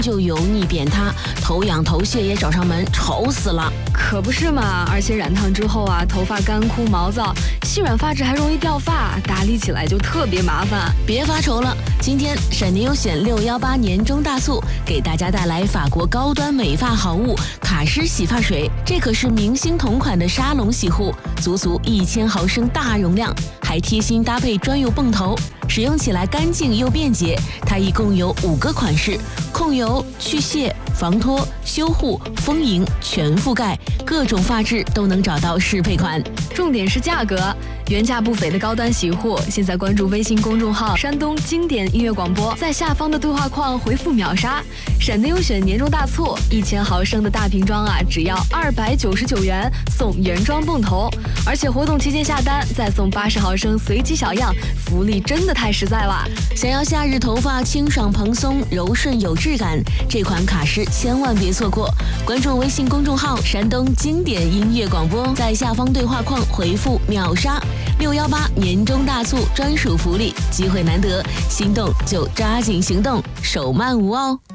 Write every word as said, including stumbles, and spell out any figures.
就油腻扁塌，头痒头屑也找上门，愁死了。 可不是嘛，而且染烫之后啊，头发干枯毛躁，细软发质还容易掉发，打理起来就特别麻烦。 别发愁了，今天闪电优选六一八年中大促给大家带来法国高端美发好物卡诗洗发水，这可是明星同款的沙龙洗护，足足一千毫升大容量，还贴心搭配专用泵头，使用起来干净又便捷。它一共有五个款式，控油、去屑、防脱、修护、丰盈，全覆盖，各种发质都能找到适配款。 重点是价格，原价不菲的高端洗护，现在关注微信公众号山东经典音乐广播，在下方的对话框回复秒杀，闪电优选年终大促，一千毫升的大瓶装啊，只要二百九十九元，送原装泵头，而且活动期间下单再送八十毫升随机小样，福利真的太实在了。 想要夏日头发清爽蓬松、柔顺有质感，这款卡诗千万别错过。关注微信公众号山东经典音乐广播，在下方对话框回复秒杀，六一八年终大促专属福利，机会难得，心动就抓紧行动，手慢无哦。